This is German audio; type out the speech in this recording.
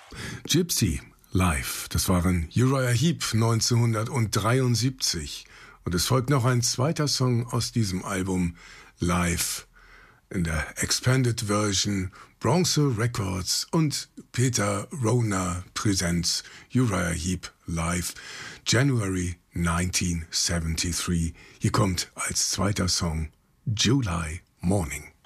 Gypsy live, das waren Uriah Heep 1973. Und es folgt noch ein zweiter Song aus diesem Album, live in der Expanded Version, Bronze Records und Peter Rona Präsenz, Uriah Heep live, January 1973. Hier kommt als zweiter Song July Morning.